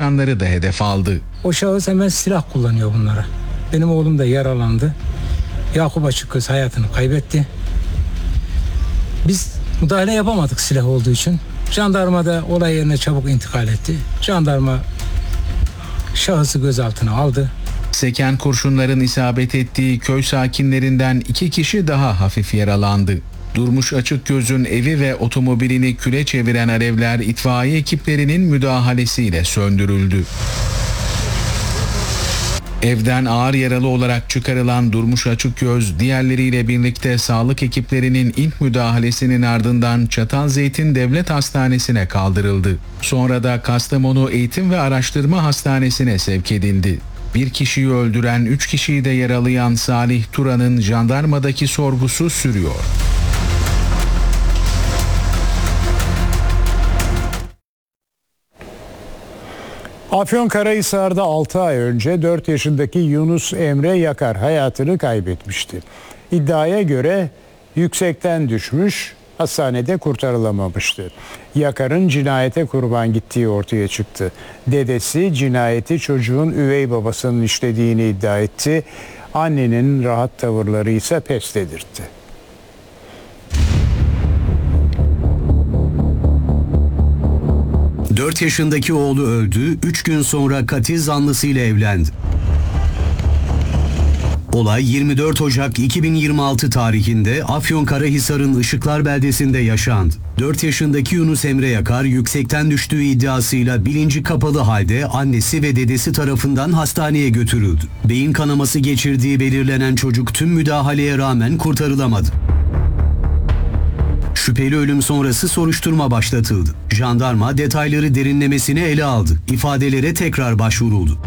çalışanları da hedef aldı. O şahıs hemen silah kullanıyor bunlara. Benim oğlum da yaralandı. Yakup Açıkgöz hayatını kaybetti. Biz müdahale yapamadık silah olduğu için. Jandarma da olay yerine çabuk intikal etti. Jandarma şahısı gözaltına aldı. Seken kurşunların isabet ettiği köy sakinlerinden 2 kişi daha hafif yaralandı. Durmuş Açıkgöz'ün evi ve otomobilini küle çeviren alevler itfaiye ekiplerinin müdahalesiyle söndürüldü. Evden ağır yaralı olarak çıkarılan Durmuş Açıkgöz, diğerleriyle birlikte sağlık ekiplerinin ilk müdahalesinin ardından Çatalzeytin Devlet Hastanesi'ne kaldırıldı. Sonra da Kastamonu Eğitim ve Araştırma Hastanesi'ne sevk edildi. Bir kişiyi öldüren 3 kişiyi de yaralayan Salih Turan'ın jandarmadaki sorgusu sürüyor. Afyonkarahisar'da 6 ay önce 4 yaşındaki Yunus Emre Yakar hayatını kaybetmişti. İddiaya göre yüksekten düşmüş, hastanede kurtarılamamıştı. Yakar'ın cinayete kurban gittiği ortaya çıktı. Dedesi cinayeti çocuğun üvey babasının işlediğini iddia etti. Annenin rahat tavırları ise pes dedirtti. Dört yaşındaki oğlu öldü, 3 gün sonra katil zanlısıyla evlendi. Olay 24 Ocak 2026 tarihinde Afyonkarahisar'ın Işıklar beldesinde yaşandı. 4 yaşındaki Yunus Emre Yakar yüksekten düştüğü iddiasıyla bilinci kapalı halde annesi ve dedesi tarafından hastaneye götürüldü. Beyin kanaması geçirdiği belirlenen çocuk tüm müdahaleye rağmen kurtarılamadı. Şüpheli ölüm sonrası soruşturma başlatıldı. Jandarma detayları derinlemesine ele aldı. İfadelere tekrar başvuruldu.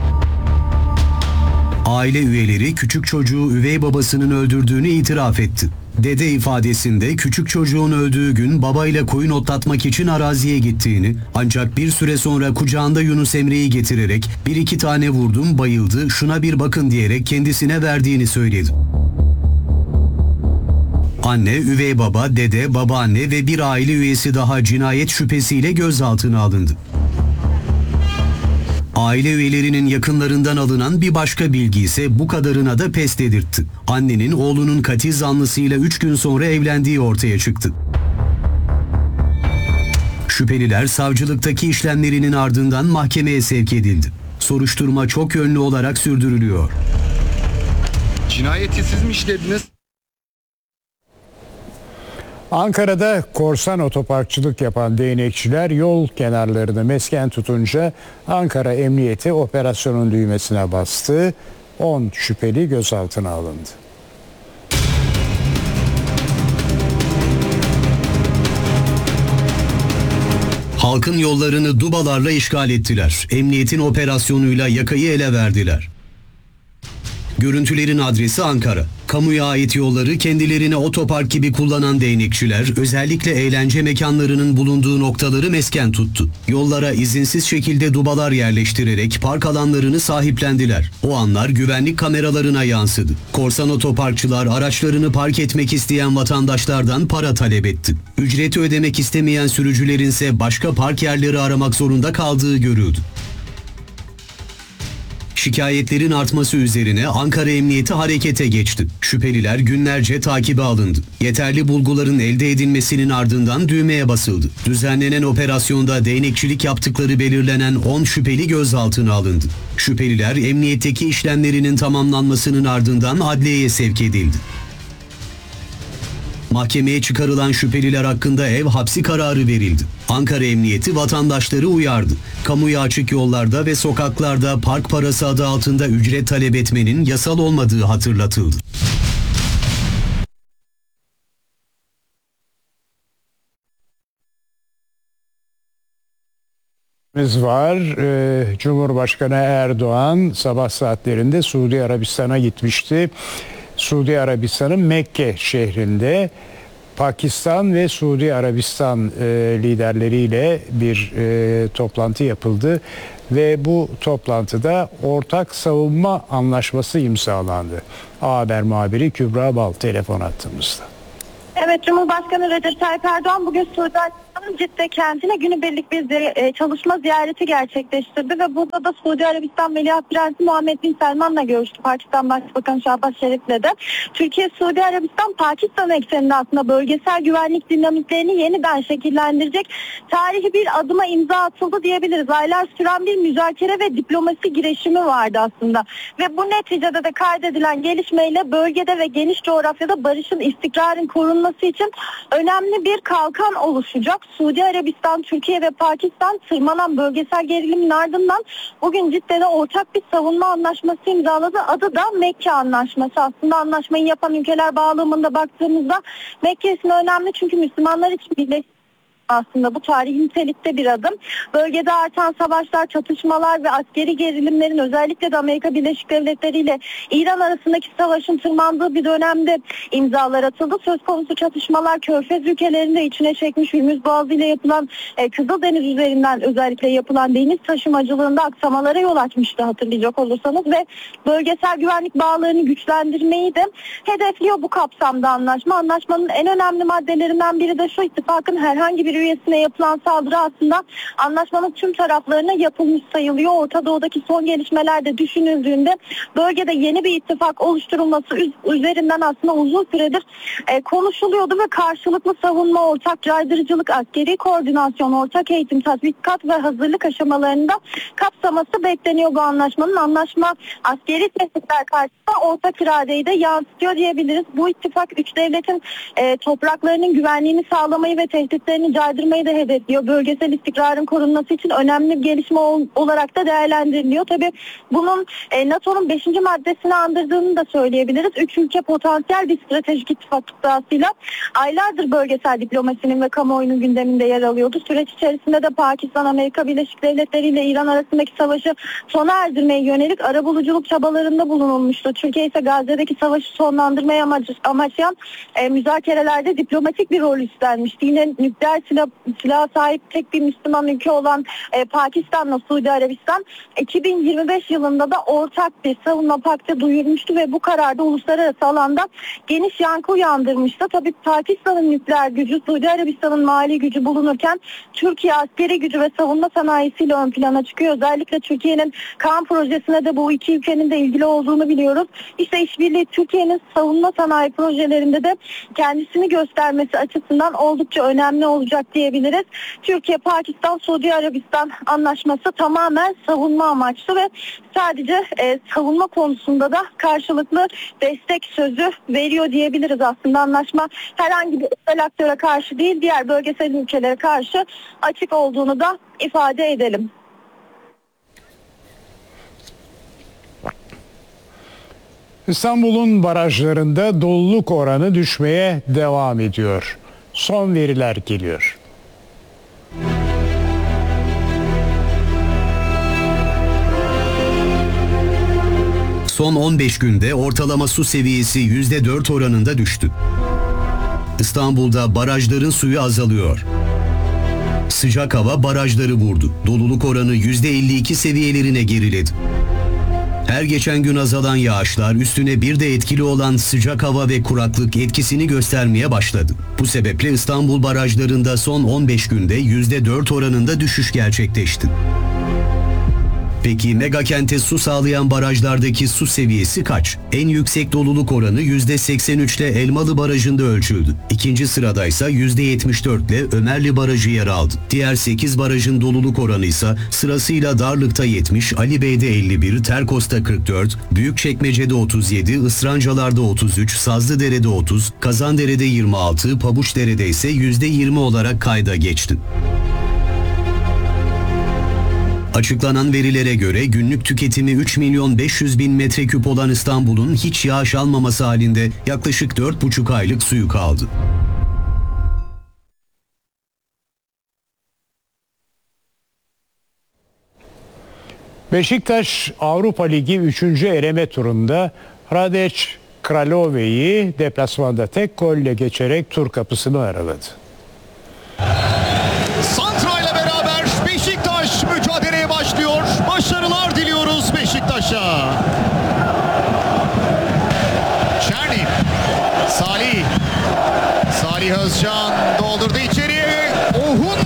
Aile üyeleri küçük çocuğu üvey babasının öldürdüğünü itiraf etti. Dede ifadesinde küçük çocuğun öldüğü gün babayla koyun otlatmak için araziye gittiğini, ancak bir süre sonra kucağında Yunus Emre'yi getirerek bir iki tane vurdum, bayıldı, şuna bir bakın diyerek kendisine verdiğini söyledi. Anne, üvey baba, dede, babaanne ve bir aile üyesi daha cinayet şüphesiyle gözaltına alındı. Aile üyelerinin yakınlarından alınan bir başka bilgi ise bu kadarına da pes dedirtti. Annenin oğlunun katil zanlısıyla 3 gün sonra evlendiği ortaya çıktı. Şüpheliler savcılıktaki işlemlerinin ardından mahkemeye sevk edildi. Soruşturma çok yönlü olarak sürdürülüyor. Cinayeti siz mi işlediniz? Ankara'da korsan otoparkçılık yapan değnekçiler yol kenarlarını mesken tutunca Ankara Emniyeti operasyonun düğmesine bastı. 10 şüpheli gözaltına alındı. Halkın yollarını dubalarla işgal ettiler. Emniyetin operasyonuyla yakayı ele verdiler. Görüntülerin adresi Ankara. Kamuya ait yolları kendilerine otopark gibi kullanan değnekçiler özellikle eğlence mekanlarının bulunduğu noktaları mesken tuttu. Yollara izinsiz şekilde dubalar yerleştirerek park alanlarını sahiplendiler. O anlar güvenlik kameralarına yansıdı. Korsan otoparkçılar araçlarını park etmek isteyen vatandaşlardan para talep etti. Ücreti ödemek istemeyen sürücülerin ise başka park yerleri aramak zorunda kaldığı görüldü. Şikayetlerin artması üzerine Ankara Emniyeti harekete geçti. Şüpheliler günlerce takibe alındı. Yeterli bulguların elde edilmesinin ardından düğmeye basıldı. Düzenlenen operasyonda değnekçilik yaptıkları belirlenen 10 şüpheli gözaltına alındı. Şüpheliler emniyetteki işlemlerinin tamamlanmasının ardından adliyeye sevk edildi. Mahkemeye çıkarılan şüpheliler hakkında ev hapsi kararı verildi. Ankara Emniyeti vatandaşları uyardı. Kamuya açık yollarda ve sokaklarda park parası adı altında ücret talep etmenin yasal olmadığı hatırlatıldı. Var. Cumhurbaşkanı Erdoğan sabah saatlerinde Suudi Arabistan'a gitmişti. Suudi Arabistan'ın Mekke şehrinde Pakistan ve Suudi Arabistan liderleriyle bir toplantı yapıldı ve bu toplantıda ortak savunma anlaşması imzalandı. A Haber muhabiri Kübra Bal telefon attığımızda. Evet, Cumhurbaşkanı Recep Tayyip Erdoğan bugün Suudi Arabistan Cidde kentine günübirlik bir çalışma ziyareti gerçekleştirdi ve burada da Suudi Arabistan Veliaht Prensi Muhammed Bin Selman'la görüştü. Pakistan Başbakanı Şahbaz Şerif'le de. Türkiye, Suudi Arabistan, Pakistan ekseninde aslında bölgesel güvenlik dinamiklerini yeniden şekillendirecek tarihi bir adıma imza atıldı diyebiliriz. Aylar süren bir müzakere ve diplomasi girişimi vardı aslında. Ve bu neticede de kaydedilen gelişmeyle bölgede ve geniş coğrafyada barışın, istikrarın korunması için önemli bir kalkan oluşacak. Suudi Arabistan, Türkiye ve Pakistan tırmanan bölgesel gerilimin ardından bugün Cidde'de ortak bir savunma anlaşması imzaladı. Adı da Mekke Anlaşması. Aslında anlaşmayı yapan ülkeler bağlamında baktığımızda Mekke ismi önemli çünkü Müslümanlar için birleşik. Aslında bu tarihi nitelikte bir adım. Bölgede artan savaşlar, çatışmalar ve askeri gerilimlerin özellikle de Amerika Birleşik Devletleri ile İran arasındaki savaşın tırmandığı bir dönemde imzalar atıldı. Söz konusu çatışmalar Körfez ülkelerinde içine çekmiş. Hürmüz Boğazı ile yapılan Kızıldeniz üzerinden özellikle yapılan deniz taşımacılığında aksamalara yol açmıştı hatırlayacak olursanız ve bölgesel güvenlik bağlarını güçlendirmeyi de hedefliyor bu kapsamda anlaşma. Anlaşmanın en önemli maddelerinden biri de şu: ittifakın herhangi bir üyesine yapılan saldırı aslında anlaşmanın tüm taraflarına yapılmış sayılıyor. Orta Doğu'daki son gelişmeler de düşünüldüğünde bölgede yeni bir ittifak oluşturulması üzerinden aslında uzun süredir konuşuluyordu ve karşılıklı savunma, ortak caydırıcılık, askeri koordinasyon, ortak eğitim, tatbikat ve hazırlık aşamalarında kapsaması bekleniyor bu anlaşmanın. Anlaşma askeri tehditler karşısında ortak iradeyi de yansıtıyor diyebiliriz. Bu ittifak üç devletin topraklarının güvenliğini sağlamayı ve tehditlerini caydırmayı da hedefliyor. Bölgesel istikrarın korunması için önemli bir gelişme olarak da değerlendiriliyor. Tabii bunun NATO'nun 5. maddesini andırdığını da söyleyebiliriz. 3 ülke potansiyel bir stratejik ittifak iddiasıyla aylardır bölgesel diplomasinin ve kamuoyunun gündeminde yer alıyordu. Süreç içerisinde de Pakistan, Amerika Birleşik Devletleri ile İran arasındaki savaşı sona erdirmeye yönelik arabuluculuk çabalarında bulunulmuştu. Türkiye ise Gazze'deki savaşı sonlandırmaya amaçlayan müzakerelerde diplomatik bir rol üstlenmişti. Yine nükleer silah sahip tek bir Müslüman ülke olan Pakistan'la Suudi Arabistan 2025 yılında da ortak bir savunma paktı duyurmuştu ve bu kararda uluslararası alanda geniş yankı uyandırmıştı. Tabii Pakistan'ın nükleer gücü, Suudi Arabistan'ın mali gücü bulunurken Türkiye askeri gücü ve savunma sanayisiyle ön plana çıkıyor. Özellikle Türkiye'nin Kaan projesine de bu iki ülkenin de ilgili olduğunu biliyoruz. İşte işbirliği Türkiye'nin savunma sanayi projelerinde de kendisini göstermesi açısından oldukça önemli olacak diyebiliriz. Türkiye, Pakistan, Suudi Arabistan anlaşması tamamen savunma amaçlı ve sadece savunma konusunda da karşılıklı destek sözü veriyor diyebiliriz aslında. Anlaşma herhangi bir özel aktöre karşı değil, diğer bölgesel ülkelere karşı açık olduğunu da ifade edelim. İstanbul'un barajlarında doluluk oranı düşmeye devam ediyor. Son veriler geliyor. Son 15 günde ortalama su seviyesi %4 oranında düştü. İstanbul'da barajların suyu azalıyor. Sıcak hava barajları vurdu. Doluluk oranı %52 seviyelerine geriledi. Her geçen gün azalan yağışlar üstüne bir de etkili olan sıcak hava ve kuraklık etkisini göstermeye başladı. Bu sebeple İstanbul barajlarında son 15 günde %4 oranında düşüş gerçekleşti. Peki megakente su sağlayan barajlardaki su seviyesi kaç? En yüksek doluluk oranı %83 ile Elmalı Barajı'nda ölçüldü. İkinci sıradaysa %74 ile Ömerli Barajı yer aldı. Diğer 8 barajın doluluk oranı ise sırasıyla Darlık'ta 70, Ali Bey'de 51, Terkos'ta 44, Büyükçekmece'de 37, Israncalar'da 33, Sazlıdere'de 30, Kazandere'de 26, Pabuçdere'de ise %20 olarak kayda geçti. Açıklanan verilere göre günlük tüketimi 3.500.000 metreküp olan İstanbul'un hiç yağış almaması halinde yaklaşık 4,5 aylık suyu kaldı. Beşiktaş Avrupa Ligi 3. eleme turunda Hradec Kralove'yi deplasmanda tek golle geçerek tur kapısını araladı. Santra ile beraber Beşiktaş mücadeleye başlıyor. Başarılar diliyoruz Beşiktaş'a. Çernin, Salih Özcan doldurdu içeriye. Ohun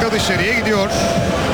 dakika dışarıya gidiyor.